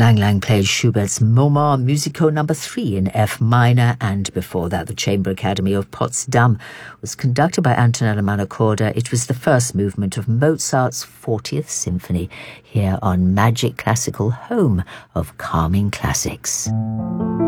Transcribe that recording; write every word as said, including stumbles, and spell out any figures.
Lang Lang played Schubert's Moment Musical number three in F minor, and before that the Chamber Academy of Potsdam was conducted by Antonella Manacorda. It was the first movement of Mozart's fortieth Symphony here on Magic Classical, home of calming classics.